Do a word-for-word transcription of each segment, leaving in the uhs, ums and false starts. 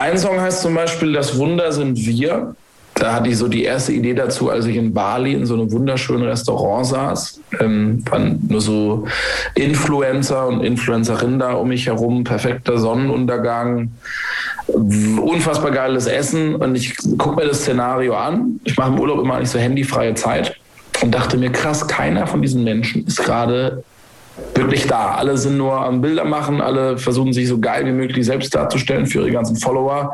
ein Song heißt zum Beispiel Das Wunder sind wir. Da hatte ich so die erste Idee dazu, als ich in Bali in so einem wunderschönen Restaurant saß. Ähm, waren nur so Influencer und Influencerinnen da um mich herum, perfekter Sonnenuntergang, unfassbar geiles Essen. Und ich gucke mir das Szenario an. Ich mache im Urlaub immer eigentlich so handyfreie Zeit und dachte mir, krass, keiner von diesen Menschen ist gerade wirklich da. Alle sind nur am Bilder machen, alle versuchen sich so geil wie möglich selbst darzustellen für ihre ganzen Follower.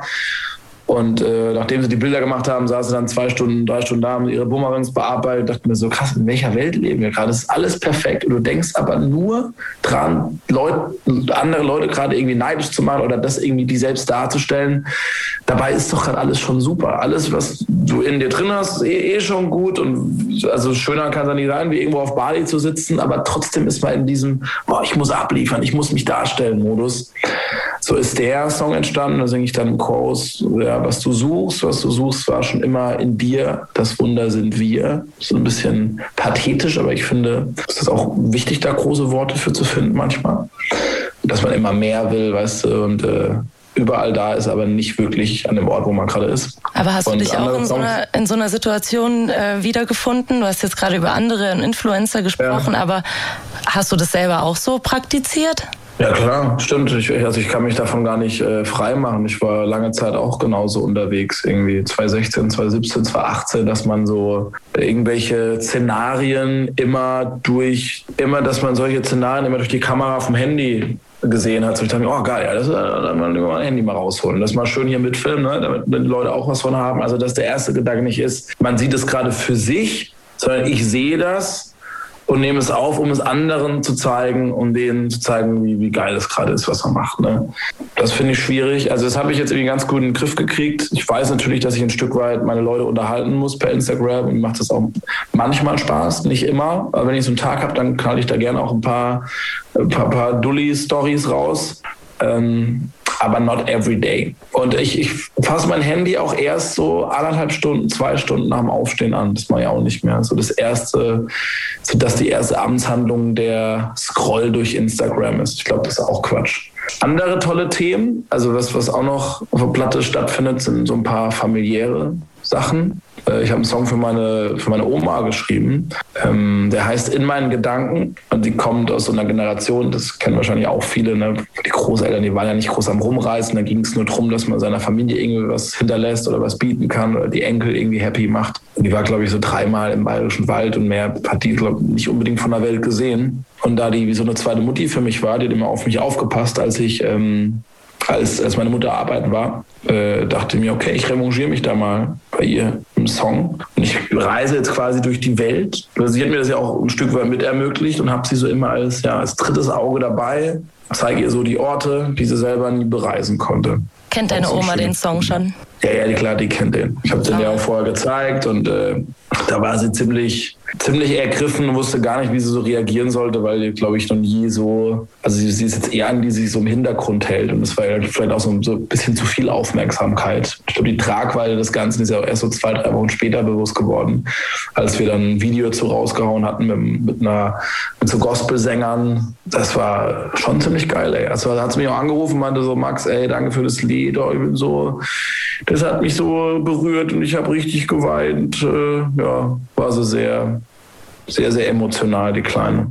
Und äh, nachdem sie die Bilder gemacht haben, saßen sie dann zwei Stunden, drei Stunden da, haben ihre Boomerangs bearbeitet, dachten mir so, krass, in welcher Welt leben wir gerade? Das ist alles perfekt. Und du denkst aber nur dran, Leute, andere Leute gerade irgendwie neidisch zu machen oder das irgendwie die selbst darzustellen. Dabei ist doch gerade alles schon super. Alles, was du in dir drin hast, ist eh, eh schon gut. Und also schöner kann es ja nicht sein, wie irgendwo auf Bali zu sitzen. Aber trotzdem ist man in diesem, boah, ich muss abliefern, ich muss mich darstellen Modus. So ist der Song entstanden. Da singe ich dann im Chorus, ja, was du suchst, was du suchst, war schon immer in dir. Das Wunder sind wir. So ein bisschen pathetisch, aber ich finde, es ist auch wichtig, da große Worte für zu finden manchmal. Dass man immer mehr will, weißt du, und äh, überall da ist, aber nicht wirklich an dem Ort, wo man gerade ist. Aber hast und du dich auch in so einer, in so einer Situation äh, wiedergefunden? Du hast jetzt gerade über andere Influencer gesprochen, ja. Aber hast du das selber auch so praktiziert? Ja klar, stimmt. Ich, also ich kann mich davon gar nicht äh, frei machen. Ich war lange Zeit auch genauso unterwegs, irgendwie zwanzig sechzehn, zwanzig siebzehn, zwanzig achtzehn, dass man so irgendwelche Szenarien immer durch, immer, dass man solche Szenarien immer durch die Kamera vom Handy gesehen hat. So ich dachte, oh geil, ja, das, dann mal mein Handy mal rausholen. Das mal schön hier mitfilmen, ne, damit die Leute auch was von haben. Also dass der erste Gedanke nicht ist, man sieht es gerade für sich, sondern ich sehe das und nehme es auf, um es anderen zu zeigen, um denen zu zeigen, wie, wie geil es gerade ist, was man macht. Ne? Das finde ich schwierig. Also das habe ich jetzt irgendwie ganz gut in den Griff gekriegt. Ich weiß natürlich, dass ich ein Stück weit meine Leute unterhalten muss per Instagram und mir macht das auch manchmal Spaß, nicht immer. Aber wenn ich so einen Tag habe, dann knall ich da gerne auch ein paar, ein paar, paar Dulli-Stories raus. Ähm, aber not every day. Und ich, ich fasse mein Handy auch erst so anderthalb Stunden, zwei Stunden nach dem Aufstehen an. Das mache ich auch nicht mehr. So das erste, so dass die erste Abendshandlung der Scroll durch Instagram ist. Ich glaube, das ist auch Quatsch. Andere tolle Themen, also was, was auch noch auf der Platte stattfindet, sind so ein paar familiäre Sachen. Ich habe einen Song für meine, für meine Oma geschrieben. Ähm, der heißt In meinen Gedanken. Und die kommt aus so einer Generation, das kennen wahrscheinlich auch viele. Ne? Die Großeltern, die waren ja nicht groß am Rumreisen. Da ging es nur darum, dass man seiner Familie irgendwie was hinterlässt oder was bieten kann oder die Enkel irgendwie happy macht. Und die war, glaube ich, so dreimal im Bayerischen Wald und mehr hat die, glaube ich, nicht unbedingt von der Welt gesehen. Und da die wie so eine zweite Mutti für mich war, die hat immer auf mich aufgepasst, als ich... Ähm, Als, als meine Mutter arbeiten war, äh, dachte ich mir, okay, ich revanchiere mich da mal bei ihr im Song. Und ich reise jetzt quasi durch die Welt. Sie hat mir das ja auch ein Stück weit mit ermöglicht und habe sie so immer als, ja, als drittes Auge dabei. Zeige ihr so die Orte, die sie selber nie bereisen konnte. Kennt deine Oma schön. Den Song schon? Ja, ja, klar, die kennt den. Ich habe den ja auch vorher gezeigt und äh, da war sie ziemlich, ziemlich ergriffen und wusste gar nicht, wie sie so reagieren sollte, weil, glaube ich, noch nie so, also sie, sie ist jetzt eher an, die sich so im Hintergrund hält und das war ja vielleicht auch so, so ein bisschen zu viel Aufmerksamkeit. Ich glaube, die Tragweite des Ganzen ist ja auch erst so zwei, drei Wochen später bewusst geworden, als wir dann ein Video zu rausgehauen hatten mit, mit, einer, mit so Gospelsängern. Das war schon ziemlich geil, ey. Also da hat sie mich auch angerufen und meinte so, Max, ey, danke für das Lied, oh, ich bin so... Das hat mich so berührt und ich habe richtig geweint. Äh, ja, war so sehr, sehr, sehr emotional, die Kleine.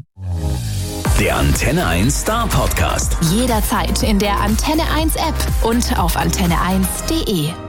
Der Antenne eins Star Podcast. Jederzeit in der Antenne eins App und auf antenne eins punkt de.